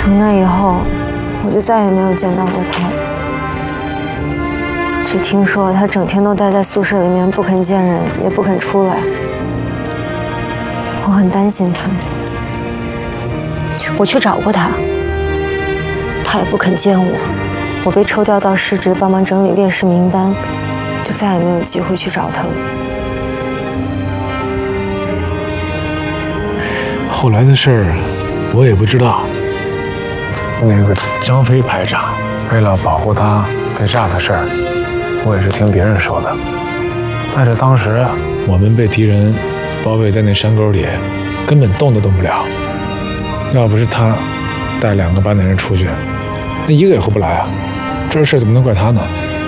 从那以后，我就再也没有见到过他。只听说他整天都待在宿舍里面，不肯见人，也不肯出来。我很担心他。我去找过他，他也不肯见我。我被抽调到市直帮忙整理烈士名单，就再也没有机会去找他了。 后来的事儿，我也不知道。那个张飞排长为了保护他被炸的事儿，我也是听别人说的。但是当时我们被敌人包围在那山沟里，根本动都动不了。要不是他带2个班的人出去，那一个也回不来啊！这事怎么能怪他呢？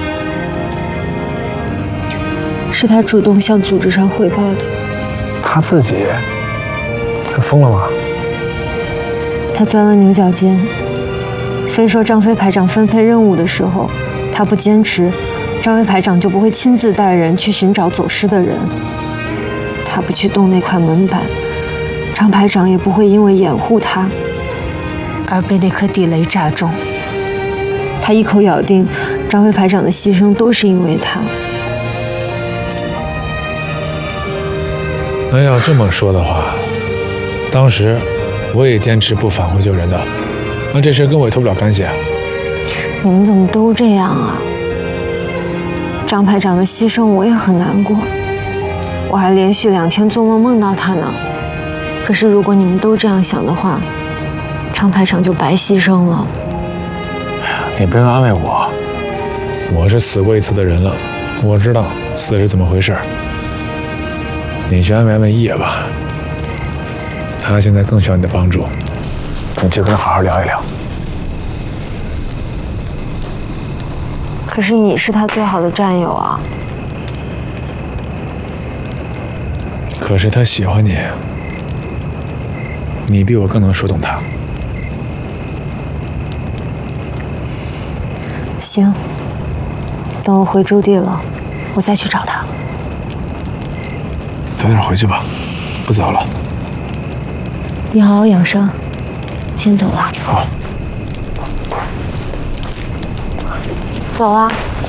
是他主动向组织上汇报的。 他自己是疯了吗？ 他钻了牛角尖。非说张飞排长分配任务的时候，他不坚持，张飞排长就不会亲自带人去寻找走失的人。他不去动那块门板，张排长也不会因为掩护他而被那颗地雷炸中。他一口咬定，张飞排长的牺牲都是因为他。 那要这么说的话，当时我也坚持不返回救人的，那这事跟我也脱不了干系啊。 你们怎么都这样啊？张排长的牺牲我也很难过，我还连续2天做梦梦到他呢。可是如果你们都这样想的话，张排长就白牺牲了。 你不用安慰我，我是死过一次的人了，我知道死是怎么回事。你去安慰安慰叶吧，他现在更需要你的帮助，你去跟他好好聊一聊。 可是你是他最好的战友啊。 可是他喜欢你，你比我更能说动他。 行，等我回驻地了，我再去找他。 早点回去吧，不早了。 你好好养伤，先走了。 好。 走了。